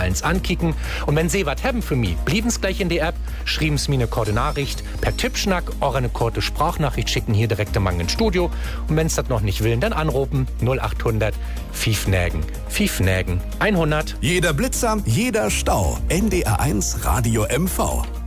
NDR1 ankicken. Und wenn Sie was haben für mich, blieben's gleich in die App, schreiben's mir eine Koordinachricht per Tippschnack oder eine kurze Sprachnachricht schicken hier direkt im ins Studio. Und wenn's das noch nicht will, dann anrufen 0800 5 Nägen 100. Jeder Blitzer, jeder Stau. NDR1 Radio MV.